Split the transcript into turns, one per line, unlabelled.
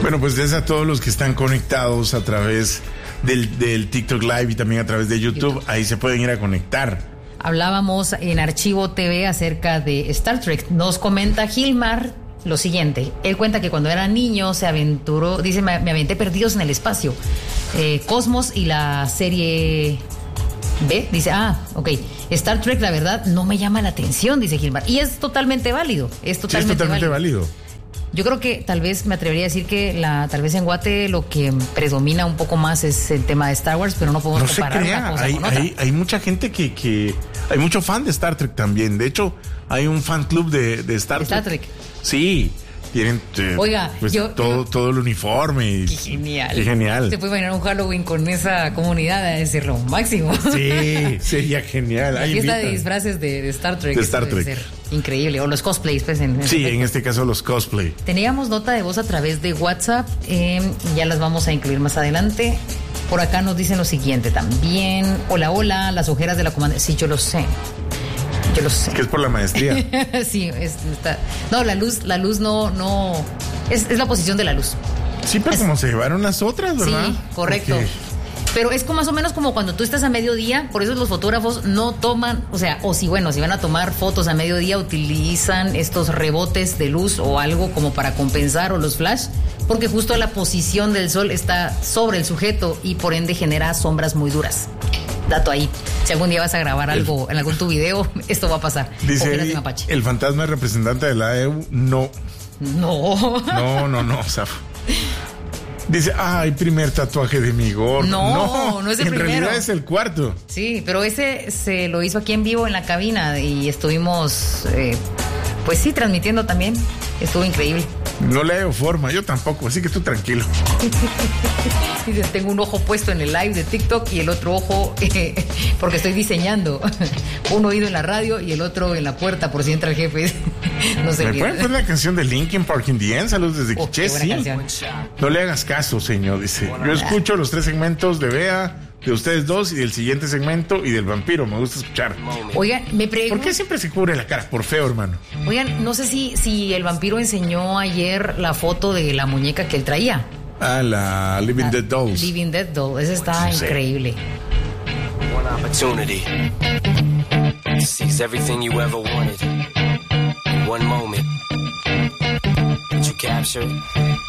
Bueno, pues desde a todos los que están conectados a través del TikTok Live y también a través de YouTube, ahí se pueden ir a conectar.
Hablábamos en Archivo TV acerca de Star Trek. Nos comenta Gilmar lo siguiente. Él cuenta que cuando era niño se aventuró, dice, me aventé Perdidos en el Espacio, Cosmos y la serie B. Dice, ok, Star Trek la verdad no me llama la atención, dice Gilmar. Y es totalmente válido. Es totalmente válido. Yo creo que tal vez me atrevería a decir que tal vez en Guate lo que predomina un poco más es el tema de Star Wars, pero no podemos comparar una cosa con otra.
Hay mucha gente que hay mucho fan de Star Trek también. De hecho, hay un fan club de Star Trek. Sí, tienen
Oiga,
pues, todo el uniforme.
Qué genial.
Qué genial.
Se puede imaginar un Halloween con esa comunidad, a decirlo máximo.
Sí, sería genial.
La fiesta de disfraces de Star Trek.
De Star Trek.
Ser increíble. O los cosplays, pues.
En este caso los cosplay.
Teníamos nota de voz a través de WhatsApp. Ya las vamos a incluir más adelante. Por acá nos dicen lo siguiente también. Hola, las ojeras de la comanda. Sí, yo lo sé.
Que es por la maestría.
Sí, no, la luz no. Es la posición de la luz.
Sí, pero como se llevaron las otras, ¿verdad?
Sí, correcto. Porque... Pero es más o menos como cuando tú estás a mediodía, por eso los fotógrafos no toman, si van a tomar fotos a mediodía, utilizan estos rebotes de luz o algo como para compensar, o los flash, porque justo la posición del sol está sobre el sujeto y por ende genera sombras muy duras. Dato ahí. Si algún día vas a grabar algo en algún tu video, esto va a pasar.
Dice el fantasma es representante de la EU. No. O sea, dice, primer tatuaje de mi gordo.
No es el primero.
En realidad es el cuarto.
Sí, pero ese se lo hizo aquí en vivo en la cabina y estuvimos, transmitiendo también. Estuvo increíble.
No le hago forma, yo tampoco, así que tú tranquilo.
Tengo un ojo puesto en el live de TikTok y el otro ojo porque estoy diseñando. Un oído en la radio y el otro en la puerta por si entra el jefe. No sé.
¿Me pueden poner la canción de Linkin Park in the End? Saludos desde Quiché, sí. No le hagas caso, señor, dice. Yo escucho los 3 segmentos de Bea, de ustedes dos y del siguiente segmento y del vampiro. Me gusta escuchar.
Oigan, me pregunto,
¿por qué siempre se cubre la cara? Por feo, hermano.
Oigan, no sé si el vampiro enseñó ayer la foto de la muñeca que él traía.
La Living Dead Dolls.
Living Dead Doll. Esa está increíble.
One opportunity to seize everything you ever wanted. One moment that you captured.